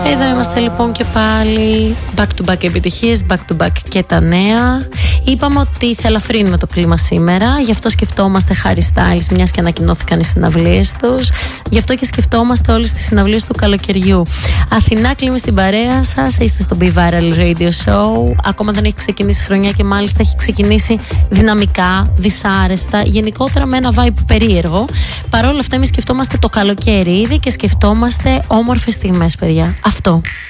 Εδώ είμαστε λοιπόν και πάλι. Back to back επιτυχίες, back to back και τα νέα. Είπαμε ότι θα ελαφρύνουμε το κλίμα σήμερα. Γι' αυτό σκεφτόμαστε Harry Styles, μιας και ανακοινώθηκαν οι συναυλίες τους. Γι' αυτό και σκεφτόμαστε όλες τις συναυλίες του καλοκαιριού. Αθηνά, κλείνουμε στην παρέα σας. Είστε στο Be Viral Radio Show. Ακόμα δεν έχει ξεκινήσει χρονιά και μάλιστα έχει ξεκινήσει δυναμικά, δυσάρεστα, γενικότερα με ένα vibe περίεργο. Παρ' όλα αυτά, εμείς σκεφτόμαστε το καλοκαίρι ήδη και σκεφτόμαστε όμορφες στιγμές, παιδιά. Αυτό.